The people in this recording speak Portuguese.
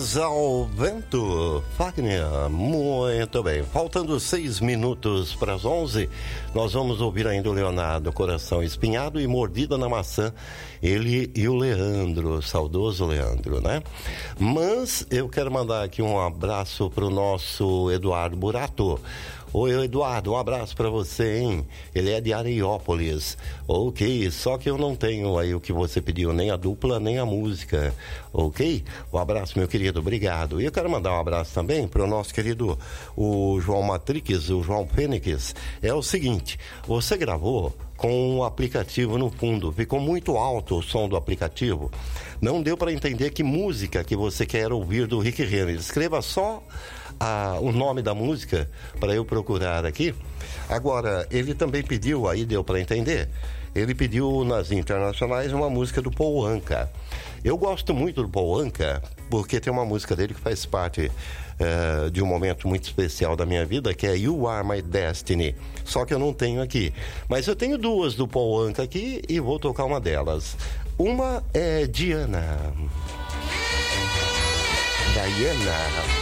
Ao vento, Fagner, muito bem. Faltando 6 minutos para as 11, nós vamos ouvir ainda o Leonardo, Coração Espinhado e Mordida na Maçã, ele e o Leandro, saudoso Leandro, né? Mas eu quero mandar aqui um abraço para o nosso Eduardo Burato. Oi, Eduardo, um abraço pra você, hein? Ele é de Areiópolis. Ok, só que eu não tenho aí o que você pediu, nem a dupla, nem a música. Ok? Um abraço, meu querido, obrigado. E eu quero mandar um abraço também pro nosso querido, o João Matrix, o João Fênix. É o seguinte, você gravou com um aplicativo no fundo, ficou muito alto o som do aplicativo. Não deu para entender que música que você quer ouvir do Rick Renner. Escreva só o nome da música para eu procurar aqui. Agora, ele também pediu, aí deu para entender, ele pediu nas internacionais uma música do Paul Anka. Eu gosto muito do Paul Anka porque tem uma música dele que faz parte de um momento muito especial da minha vida, que é You Are My Destiny. Só que eu não tenho aqui. Mas eu tenho duas do Paul Anka aqui e vou tocar uma delas. Uma é Diana.